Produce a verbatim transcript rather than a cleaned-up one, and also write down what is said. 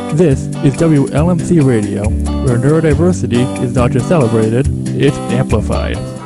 This is W L M C Radio, where neurodiversity is not just celebrated, it's amplified.